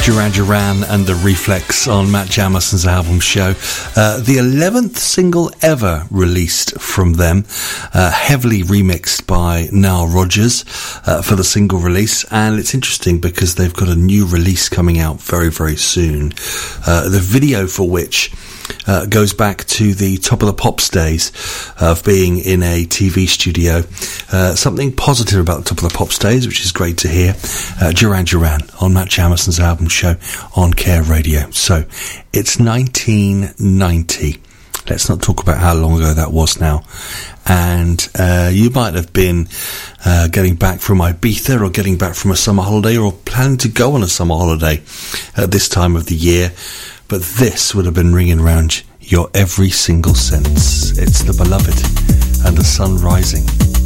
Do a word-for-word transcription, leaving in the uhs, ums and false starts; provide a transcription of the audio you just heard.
Duran Duran and the Reflex on Matt Jamison's album Show. Uh, the eleventh single ever released from them, uh, heavily remixed by Nile Rodgers uh, for the single release. And it's interesting because they've got a new release coming out very, very soon. Uh, the video for which Uh, goes back to the Top of the Pops days of being in a T V studio. Uh, something positive about the Top of the Pops days, which is great to hear. Uh, Duran Duran on Matt Jamison's album Show on Care Radio. So, it's nineteen ninety. Let's not talk about how long ago that was now. And uh, you might have been uh, getting back from Ibiza or getting back from a summer holiday or planning to go on a summer holiday at this time of the year. But this would have been ringing around your every single sense. It's The Beloved and The Sun Rising.